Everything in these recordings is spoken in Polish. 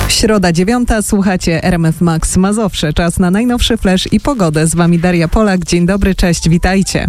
Środa 9, słuchacie RMF Max Mazowsze. Czas na najnowszy flash i pogodę. Z wami Daria Polak. Dzień dobry, cześć, witajcie.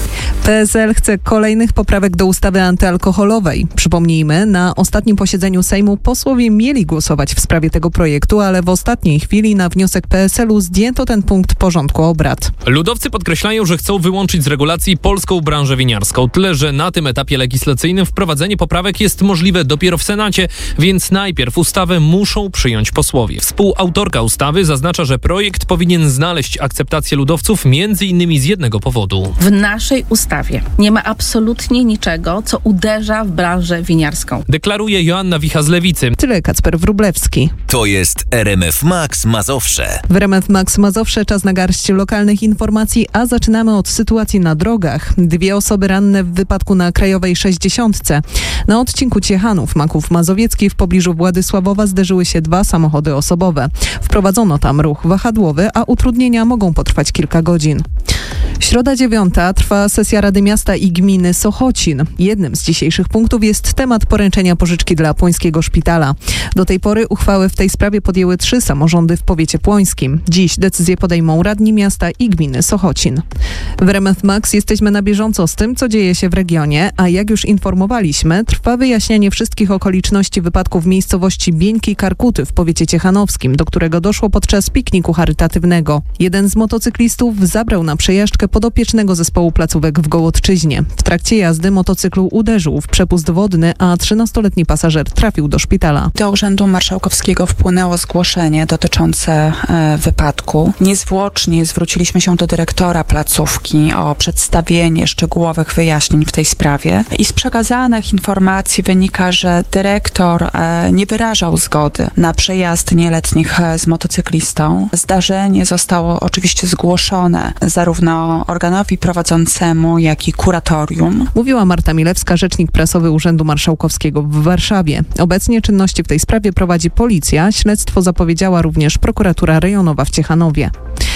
PSL chce kolejnych poprawek do ustawy antyalkoholowej. Przypomnijmy, na ostatnim posiedzeniu Sejmu posłowie mieli głosować w sprawie tego projektu, ale w ostatniej chwili na wniosek PSL-u zdjęto ten punkt porządku obrad. Ludowcy podkreślają, że chcą wyłączyć z regulacji polską branżę winiarską. Tyle, że na tym etapie legislacyjnym wprowadzenie poprawek jest możliwe dopiero w Senacie, więc najpierw ustawę muszą przyjąć posłowie. Współautorka ustawy zaznacza, że projekt powinien znaleźć akceptację ludowców m.in. z jednego powodu. W naszej ustawie nie ma absolutnie niczego, co uderza w branżę winiarską. Deklaruje Joanna Wicha z Lewicy. Tyle Kacper Wróblewski. To jest RMF Max Mazowsze. W RMF Max Mazowsze czas na garść lokalnych informacji, a zaczynamy od sytuacji na drogach. 2 osoby ranne w wypadku na Krajowej 60. Na odcinku Ciechanów-Maków Mazowiecki w pobliżu Władysławowa zderzyły się 2 samochody osobowe. Wprowadzono tam ruch wahadłowy, a utrudnienia mogą potrwać kilka godzin. Środa 9. Trwa sesja Rady Miasta i Gminy Sochocin. Jednym z dzisiejszych punktów jest temat poręczenia pożyczki dla Płońskiego Szpitala. Do tej pory uchwały w tej sprawie podjęły 3 samorządy w powiecie płońskim. Dziś decyzję podejmą radni miasta i gminy Sochocin. W RMF Max jesteśmy na bieżąco z tym, co dzieje się w regionie, a jak już informowaliśmy, trwa wyjaśnianie wszystkich okoliczności wypadku w miejscowości Bieńki Karkuty w powiecie ciechanowskim, do którego doszło podczas pikniku charytatywnego. Jeden z motocyklistów zabrał na przejażdżkę podopiecznego zespołu placówek w Gołodczyźnie. W trakcie jazdy motocyklu uderzył w przepust wodny, a 13-letni pasażer trafił do szpitala. Do Urzędu Marszałkowskiego wpłynęło zgłoszenie dotyczące wypadku. Niezwłocznie zwróciliśmy się do dyrektora placówki o przedstawienie szczegółowych wyjaśnień w tej sprawie i z przekazanych informacji wynika, że dyrektor nie wyrażał zgody na przejazd nieletnich z motocyklistą. Zdarzenie zostało oczywiście zgłoszone zarówno organowi prowadzącemu, jak i kuratorium. Mówiła Marta Milewska, rzecznik prasowy Urzędu Marszałkowskiego w Warszawie. Obecnie czynności w tej sprawie prowadzi policja. Śledztwo zapowiedziała również prokuratura rejonowa w Ciechanowie.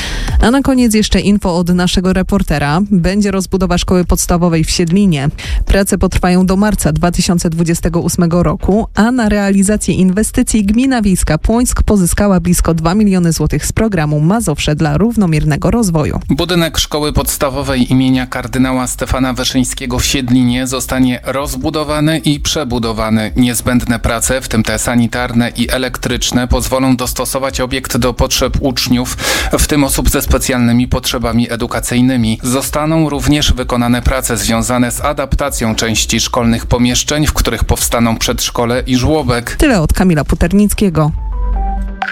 A na koniec jeszcze info od naszego reportera. Będzie rozbudowa szkoły podstawowej w Siedlinie. Prace potrwają do marca 2028 roku, a na realizację inwestycji gmina wiejska Płońsk pozyskała blisko 2 miliony złotych z programu Mazowsze dla równomiernego rozwoju. Budynek szkoły podstawowej imienia kardynała Stefana Wyszyńskiego w Siedlinie zostanie rozbudowany i przebudowany. Niezbędne prace, w tym te sanitarne i elektryczne, pozwolą dostosować obiekt do potrzeb uczniów, w tym osób ze specjalnymi potrzebami edukacyjnymi. Zostaną również wykonane prace związane z adaptacją części szkolnych pomieszczeń, w których powstaną przedszkole i żłobek. Tyle od Kamila Puternickiego.